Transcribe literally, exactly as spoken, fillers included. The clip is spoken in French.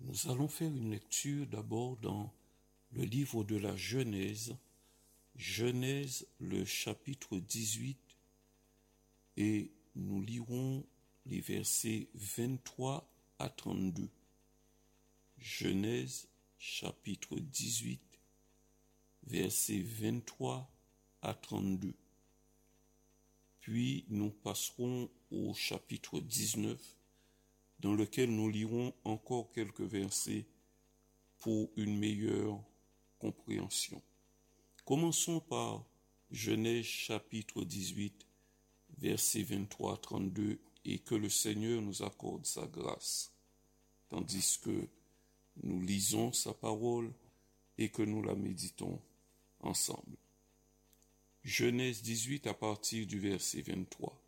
Nous allons faire une lecture d'abord dans le livre de la Genèse, Genèse le chapitre dix-huit, et nous lirons les versets vingt-trois à trente-deux. Genèse chapitre dix-huit, versets vingt-trois à trente-deux. Puis nous passerons au chapitre dix-neuf, dans lequel nous lirons encore quelques versets pour une meilleure compréhension. Commençons par Genèse chapitre dix-huit, versets vingt-trois à trente-deux, et que le Seigneur nous accorde sa grâce, tandis que nous lisons sa parole et que nous la méditons ensemble. Genèse dix-huit à partir du verset vingt-trois.